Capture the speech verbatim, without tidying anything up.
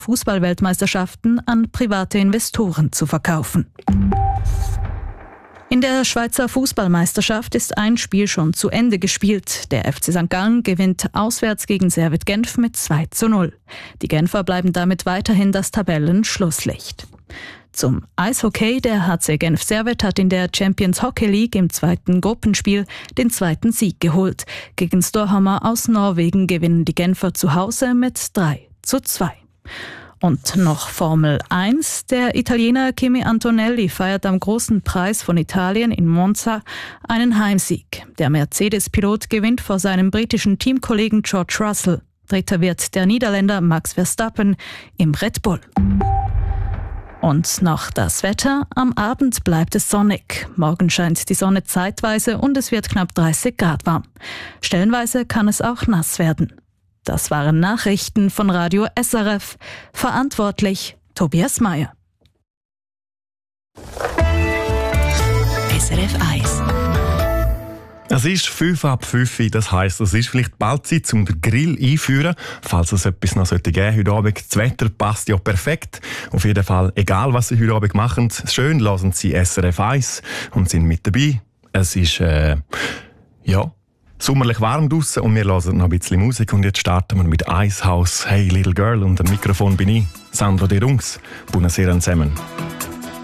Fußballweltmeisterschaften an private Investoren zu verkaufen. In der Schweizer Fußballmeisterschaft ist ein Spiel schon zu Ende gespielt. Der F C Sankt Gallen gewinnt auswärts gegen Servette Genf mit zwei zu null. Die Genfer bleiben damit weiterhin das Tabellenschlusslicht. Zum Eishockey: Der H C Genf Servette hat in der Champions Hockey League im zweiten Gruppenspiel den zweiten Sieg geholt. Gegen Storhamar aus Norwegen gewinnen die Genfer zu Hause mit drei zu zwei. Und noch Formel eins. Der Italiener Kimi Antonelli feiert am Großen Preis von Italien in Monza einen Heimsieg. Der Mercedes-Pilot gewinnt vor seinem britischen Teamkollegen George Russell. Dritter wird der Niederländer Max Verstappen im Red Bull. Und noch das Wetter. Am Abend bleibt es sonnig. Morgen scheint die Sonne zeitweise und es wird knapp dreißig Grad warm. Stellenweise kann es auch nass werden. Das waren Nachrichten von Radio S R F. Verantwortlich Tobias Meyer. S R F eins. Es ist fünf ab fünf, das heisst, es ist vielleicht bald Zeit, um den Grill einzuführen, falls es etwas noch geben sollte heute Abend. Das Wetter passt ja perfekt. Auf jeden Fall, egal was Sie heute Abend machen, schön lassen Sie S R F eins und sind mit dabei. Es ist, äh, ja... sommerlich warm draussen und wir hören noch ein bisschen Musik. Und jetzt starten wir mit Icehouse, Hey Little Girl. Und am Mikrofon bin ich, Sandro De Rungs. Buonasera zusammen.